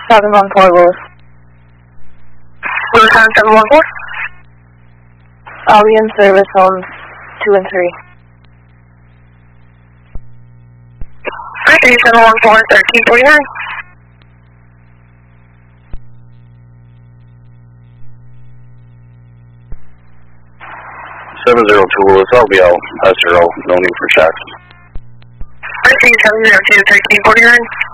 714 Lewis. Lewis on 714? I'll be in service homes 2 and 3. Okay, 714, 1349. 702 Lewis, I'll be out S0, no need for checks. I see 702, 1349.